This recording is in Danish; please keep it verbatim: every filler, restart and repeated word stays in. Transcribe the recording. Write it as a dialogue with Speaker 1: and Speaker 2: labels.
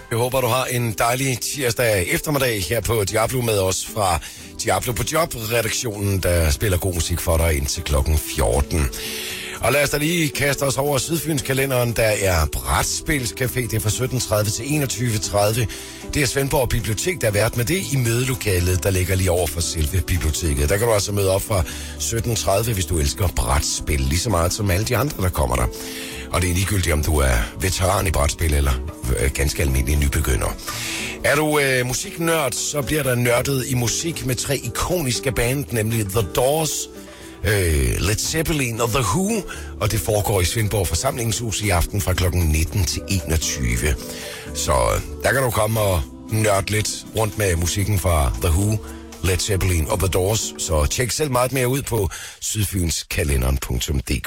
Speaker 1: Jeg håber, du har en dejlig tirsdag eftermiddag her på Diablo med os fra Diablo på Job-redaktionen, der spiller god musik for dig indtil klokken fjorten. Og lad os da lige kaste os over Sydfynskalenderen. Der er Brætspilscafé, det er fra sytten tredive til enogtyve tredive. Det er Svendborg Bibliotek, der er vært med det i mødelokalet, der ligger lige over for selve biblioteket. Der kan du altså møde op fra sytten tredive, hvis du elsker brætspil, lige så meget som alle de andre, der kommer der. Og det er ligegyldigt, om du er veteran i brætspil eller øh, ganske almindelig nybegynder. Er du øh, musiknørd, så bliver der nørdet i musik med tre ikoniske band, nemlig The Doors, øh, Led Zeppelin og The Who. Og det foregår i Svendborg Forsamlingshus i aften fra klokken nitten til enogtyve. Så øh, der kan du komme og nørde lidt rundt med musikken fra The Who, Led Zeppelin og The Doors. Så tjek selv meget mere ud på sydfynskalenderen punktum d k.